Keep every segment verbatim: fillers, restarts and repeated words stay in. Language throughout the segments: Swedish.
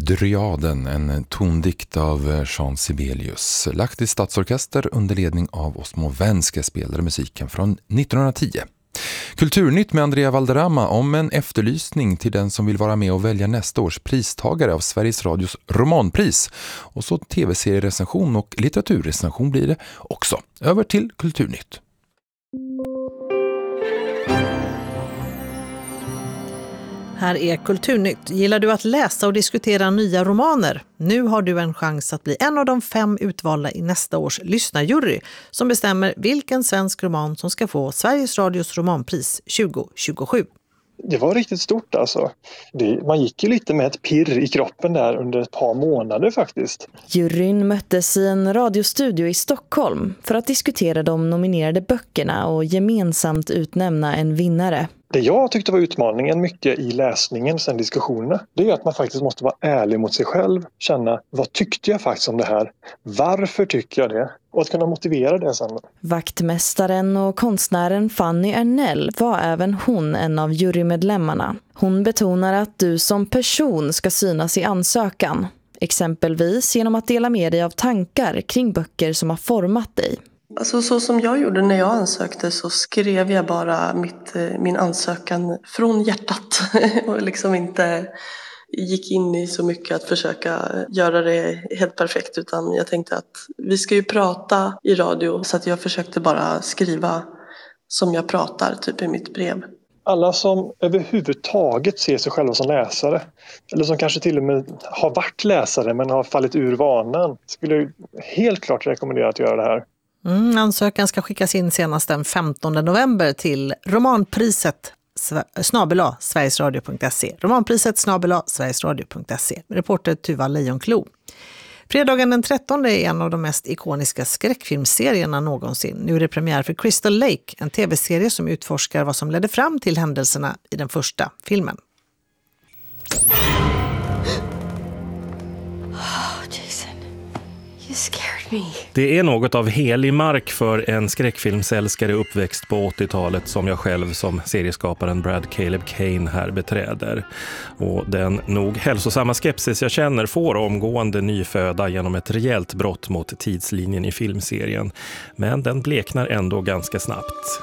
Dryaden, en tondikt av Jean Sibelius. Lahtis stadsorkester under ledning av Osmo Venske spelade musiken från nittonhundratio. Kulturnytt med Andrea Valderrama om en efterlysning till den som vill vara med och välja nästa års pristagare av Sveriges Radios romanpris. Och så tv-serierecension och litteraturrecension blir det också. Över till Kulturnytt. Här är Kulturnytt. Gillar du att läsa och diskutera nya romaner? Nu har du en chans att bli en av de fem utvalda i nästa års lyssnarjury som bestämmer vilken svensk roman som ska få Sveriges Radios romanpris tjugo tjugosju. Det var riktigt stort alltså. Det, man gick ju lite med ett pirr i kroppen där under ett par månader faktiskt. Juryn möttes i en radiostudio i Stockholm för att diskutera de nominerade böckerna och gemensamt utnämna en vinnare. Det jag tyckte var utmaningen mycket i läsningen sen diskussionerna, det är att man faktiskt måste vara ärlig mot sig själv. Känna, vad tyckte jag faktiskt om det här? Varför tycker jag det? Och att kunna motivera det sen. Vaktmästaren och konstnären Fanny Ernell var även hon en av jurymedlemmarna. Hon betonar att du som person ska synas i ansökan. Exempelvis genom att dela med dig av tankar kring böcker som har format dig. Alltså så som jag gjorde när jag ansökte så skrev jag bara mitt, min ansökan från hjärtat och liksom inte gick in i så mycket att försöka göra det helt perfekt, utan jag tänkte att vi ska ju prata i radio, så att jag försökte bara skriva som jag pratar typ i mitt brev. Alla som överhuvudtaget ser sig själva som läsare, eller som kanske till och med har varit läsare men har fallit ur vanan, skulle jag helt klart rekommendera att göra det här. Mm, ansökan ska skickas in senast den femtonde november till romanpriset snabel-a sverigesradio punkt se. Romanpriset snabel-a sverigesradio punkt se. Reporter Tuva Lejonklo. Fredagen den trettonde är en av de mest ikoniska skräckfilmserierna någonsin. Nu är det premiär för Crystal Lake, en tv-serie som utforskar vad som ledde fram till händelserna i den första filmen. Oh, Jason, you scared me. Det är något av helig mark för en skräckfilmsälskare uppväxt på åttiotalet som jag själv som serieskaparen Brad Caleb Kane här beträder. Och den nog hälsosamma skepsis jag känner får omgående nyföda genom ett rejält brott mot tidslinjen i filmserien. Men den bleknar ändå ganska snabbt.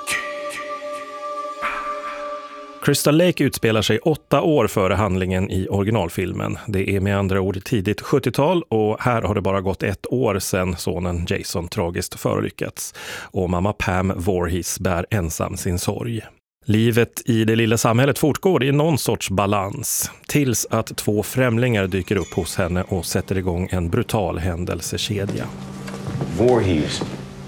Crystal Lake utspelar sig åtta år före handlingen i originalfilmen. Det är med andra ord tidigt sjuttiotal och här har det bara gått ett år sedan sonen Jason tragiskt förolyckats. Och mamma Pam Voorhees bär ensam sin sorg. Livet i det lilla samhället fortgår i någon sorts balans tills att två främlingar dyker upp hos henne och sätter igång en brutal händelsekedja. Voorhees.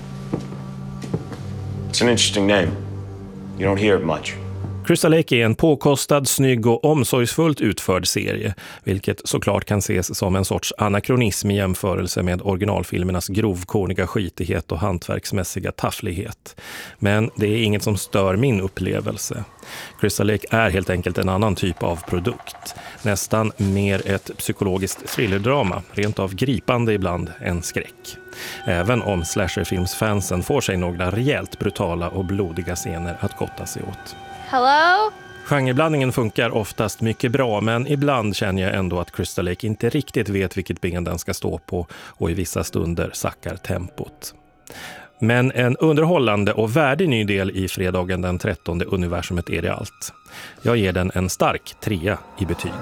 It's an interesting name. You don't hear it much. Crystal Lake är en påkostad, snygg och omsorgsfullt utförd serie, vilket såklart kan ses som en sorts anakronism i jämförelse med originalfilmernas grovkorniga skitighet och hantverksmässiga tafflighet. Men det är inget som stör min upplevelse. Crystal Lake är helt enkelt en annan typ av produkt. Nästan mer ett psykologiskt thrillerdrama, rent av gripande ibland än skräck. Även om slasherfilmsfansen får sig några rejält brutala och blodiga scener att gotta sig åt. Hello? Genreblandningen funkar oftast mycket bra, men ibland känner jag ändå att Crystal Lake inte riktigt vet vilket ben den ska stå på och i vissa stunder sackar tempot. Men en underhållande och värdig ny del i fredagen den trettonde universumet är det allt. Jag ger den en stark trea i betyg.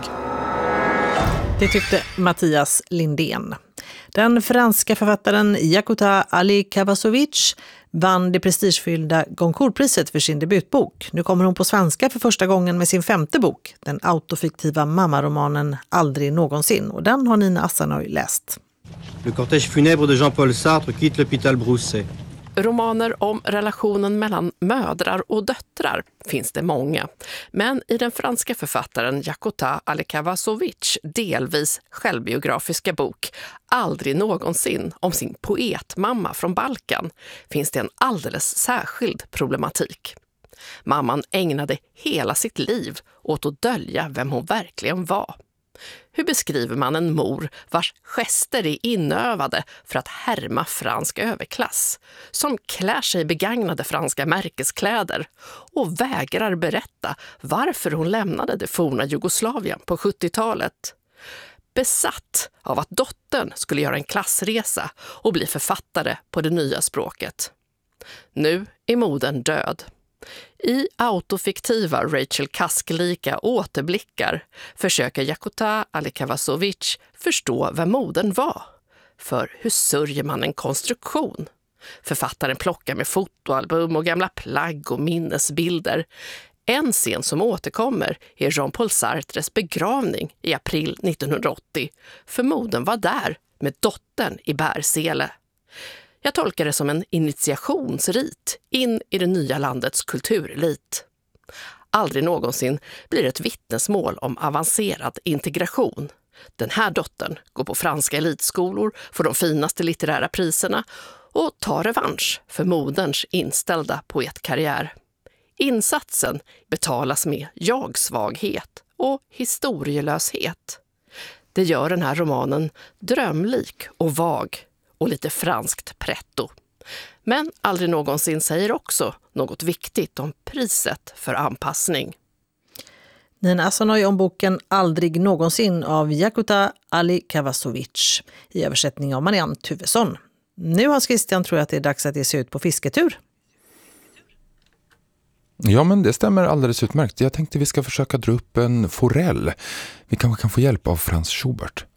Det tyckte Mattias Lindén. Den franska författaren Jakuta Ali Kavasovic vann det prestigefyllda Goncourt-priset för sin debutbok. Nu kommer hon på svenska för första gången med sin femte bok, den autofiktiva mammaromanen Aldrig någonsin. Och den har Nina Assanöj läst. Le cortège funèbre de Jean-Paul Sartre quitte l'hôpital Broussais. Romaner om relationen mellan mödrar och döttrar finns det många. Men i den franska författaren Jakuta Ali Kavasovic delvis självbiografiska bok Aldrig någonsin om sin poetmamma från Balkan finns det en alldeles särskild problematik. Mamman ägnade hela sitt liv åt att dölja vem hon verkligen var. Hur beskriver man en mor vars gester är inövade för att härma fransk överklass, som klär sig begagnade franska märkeskläder och vägrar berätta varför hon lämnade det forna Jugoslavien på sjuttiotalet? besatt av att dottern skulle göra en klassresa och bli författare på det nya språket. Nu är modern död. I autofiktiva Rachel Cusk-lika återblickar försöker Jakuta Alikavasovic förstå vem modern var. För hur sörjer man en konstruktion? Författaren plockar med fotoalbum och gamla plagg och minnesbilder. En scen som återkommer är Jean-Paul Sartres begravning i april nittonhundraåttio. För modern var där med dottern i bärsele. Jag tolkar det som en initiationsrit in i det nya landets kulturelit. Aldrig någonsin blir ett vittnesmål om avancerad integration. Den här dottern går på franska elitskolor, får de finaste litterära priserna och tar revansch för moderns inställda poetkarriär. Insatsen betalas med jagsvaghet och historielöshet. Det gör den här romanen drömlik och vag och lite franskt pretto. Men aldrig någonsin säger också något viktigt om priset för anpassning. Nina Asanoy om boken Aldrig någonsin av Jakuta Alikavasovic i översättning av Marianne Tuvesson. Nu har Christian tror jag att det är dags att ge sig ut på fisketur. Ja, men det stämmer alldeles utmärkt. Jag tänkte vi ska försöka dra upp en forell. Vi kanske kan få hjälp av Franz Schubert.